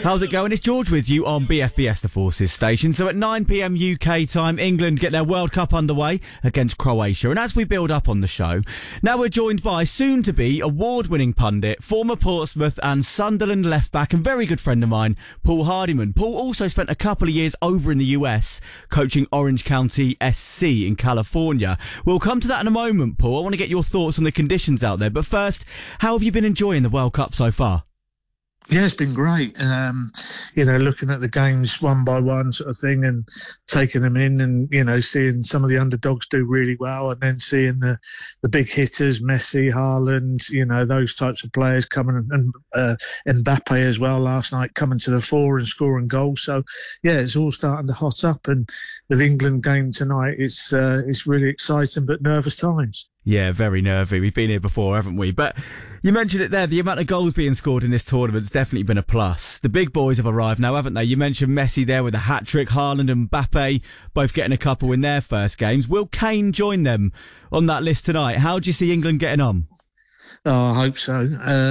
How's it going? It's George with you on BFBS The Forces station. So at 9 p.m. UK time, England get their World Cup underway against Croatia. And as we build up on the show, now we're joined by soon-to-be award-winning pundit, former Portsmouth and Sunderland left-back and very good friend of mine, Paul Hardiman. Paul also spent a couple of years over in the US coaching Orange County SC in California. We'll come to that in a moment, Paul. I want to get your thoughts on the conditions out there. But first, how have you been enjoying the World Cup so far? Yeah, it's been great. Looking at the games one by one sort of thing and taking them in and, seeing some of the underdogs do really well and then seeing the big hitters, Messi, Haaland, those types of players coming and Mbappe as well last night coming to the fore and scoring goals. So, yeah, it's all starting to hot up. And with England game tonight, it's really exciting but nervous times. Yeah, very nervy. We've been here before, haven't we? But you mentioned it there. The amount of goals being scored in this tournament's definitely been a plus. The big boys have arrived now, haven't they? You mentioned Messi there with a hat-trick. Haaland and Mbappe both getting a couple in their first games. Will Kane join them on that list tonight? How do you see England getting on? Oh, I hope so.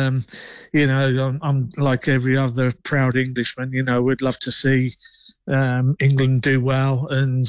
I'm like every other proud Englishman. We'd love to see England do well and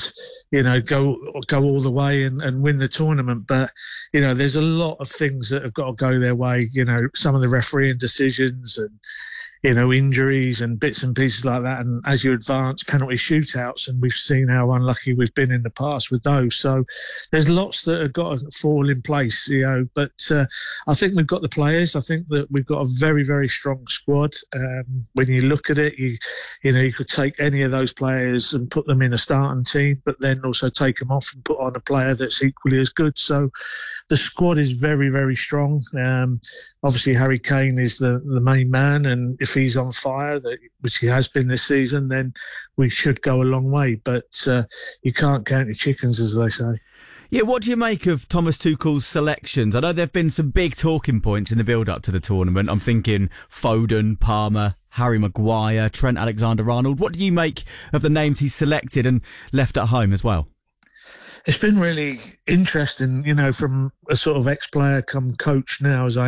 go all the way and win the tournament, but there's a lot of things that have got to go their way. Some of the refereeing decisions and injuries and bits and pieces like that, and as you advance, penalty shootouts, and we've seen how unlucky we've been in the past with those. So there's lots that have got to fall in place, but I think we've got the players. I think that we've got a very, very strong squad. When you look at it, you could take any of those players and put them in a starting team, but then also take them off and put on a player that's equally as good. So the squad is very, very strong. Obviously, Harry Kane is the main man, and if he's on fire, which he has been this season, then we should go a long way. But you can't count your chickens, as they say. Yeah, what do you make of Thomas Tuchel's selections? I know there have been some big talking points in the build-up to the tournament. I'm thinking Foden, Palmer, Harry Maguire, Trent Alexander-Arnold. What do you make of the names he's selected and left at home as well? It's been really interesting, from a sort of ex-player come coach now as I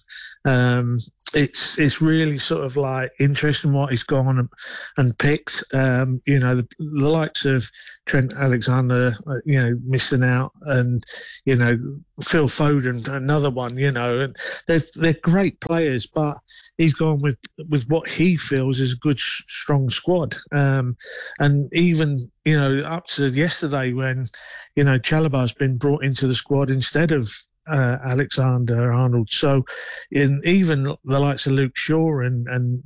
am. It's really sort of like interesting what he's gone and picked. The likes of Trent Alexander, missing out, and Phil Foden, another one. And they're great players, but he's gone with what he feels is a good, strong squad. And even up to yesterday when Chalobah's been brought into the squad instead of Alexander-Arnold. So even the likes of Luke Shaw and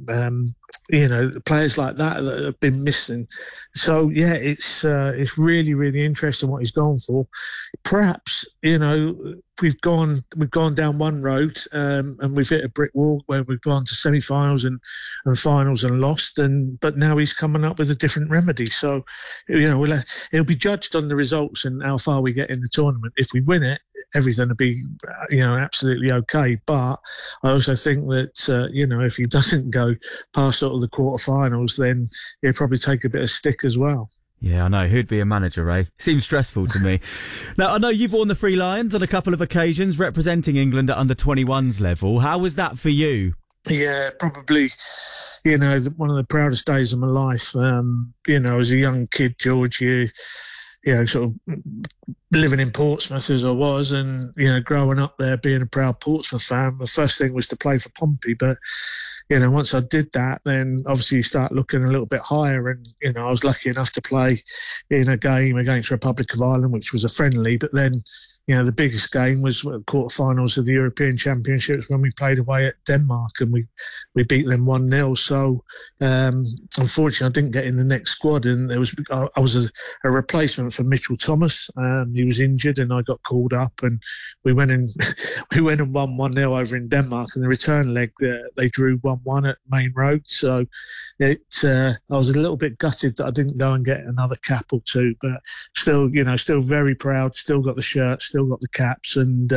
players like that have been missing. So yeah, it's really, really interesting what he's gone for. Perhaps we've gone down one road and we've hit a brick wall where we've gone to semi-finals and finals and lost, but now he's coming up with a different remedy. So it'll be judged on the results and how far we get in the tournament. If we win it, everything will be, absolutely okay. But I also think that, if he doesn't go past sort of the quarterfinals, then he'll probably take a bit of stick as well. Yeah, I know. Who'd be a manager, Ray? Seems stressful to me. Now, I know you've worn the Three Lions on a couple of occasions, representing England at under-21s level. How was that for you? Yeah, probably, one of the proudest days of my life. As a young kid, George, sort of living in Portsmouth as I was and, growing up there, being a proud Portsmouth fan, the first thing was to play for Pompey. But, once I did that, then obviously you start looking a little bit higher. And, I was lucky enough to play in a game against Republic of Ireland, which was a friendly. But then, the biggest game was quarterfinals of the European Championships when we played away at Denmark and we beat them 1-0. So, unfortunately, I didn't get in the next squad, and I was a replacement for Mitchell Thomas. He was injured, and I got called up, and we went and won 1-0 over in Denmark. And the return leg, they drew 1-1 at Main Road. So, I was a little bit gutted that I didn't go and get another cap or two, but still very proud. Still got the shirt, still got the caps, and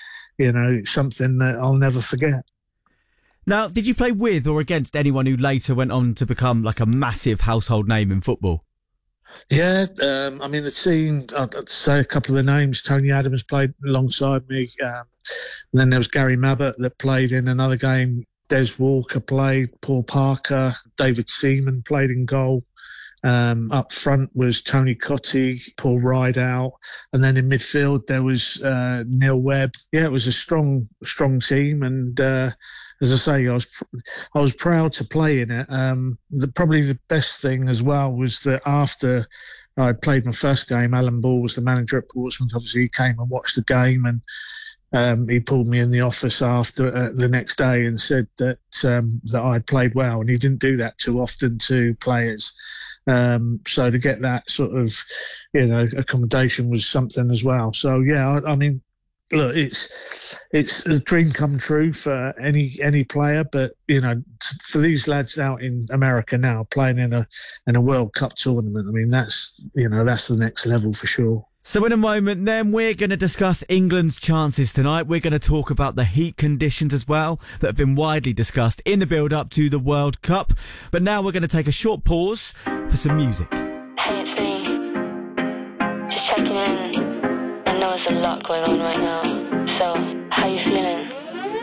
something that I'll never forget. Now, did you play with or against anyone who later went on to become like a massive household name in football? Yeah, the team, I'd say a couple of the names. Tony Adams played alongside me. And then there was Gary Mabbott that played in another game Des Walker played, Paul Parker, David Seaman played in goal. Up front was Tony Cottee, Paul Rideout, and then in midfield there was Neil Webb. Yeah, it was a strong team, and as I say, I was proud to play in it. Probably the best thing as well was that after I played my first game, Alan Ball was the manager at Portsmouth. Obviously, he came and watched the game, and he pulled me in the office after the next day and said that I'd played well, and he didn't do that too often to players. So to get that sort of, accommodation was something as well. So yeah, I mean, look, it's a dream come true for any player, but for these lads out in America now playing in a World Cup tournament, I mean that's the next level for sure. So in a moment then, we're going to discuss England's chances tonight. We're going to talk about the heat conditions as well that have been widely discussed in the build-up to the World Cup. But now we're going to take a short pause for some music. Hey, it's me. Just checking in. I know there's a lot going on right now. So, how you feeling?